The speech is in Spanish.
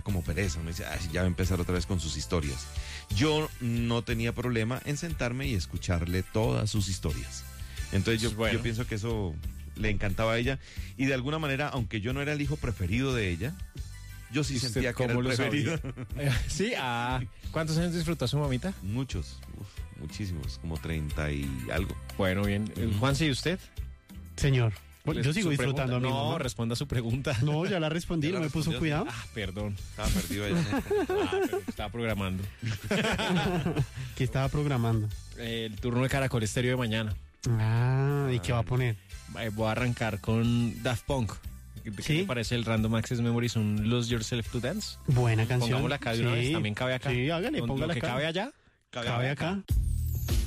como pereza. Uno dice, ay, ya va a empezar otra vez con sus historias. Yo no tenía problema en sentarme y escucharle todas sus historias. Entonces yo pienso que eso le encantaba a ella. Y de alguna manera, aunque yo no era el hijo preferido de ella, yo sí sentía que era el preferido. Sí, ¿cuántos años disfrutó su mamita? Muchos, muchísimos, como 30 y algo. Bueno, bien. Juanse, ¿y usted? Señor, yo sigo disfrutando a mi mamá. No, responda su pregunta. No, ya la respondí, no me puso cuidado. Perdón. Estaba perdido ella. Pero estaba programando. ¿Qué estaba programando? El turno de Caracol Estéreo de mañana. ¿Y qué va a poner? Voy a arrancar con Daft Punk. ¿Qué te parece el Random Access Memories, un Lose Yourself to Dance? Buena canción. Pongámosla acá de una vez, también cabe acá. Sí, hágale, póngala acá. ¿Cabe allá? Cabe acá.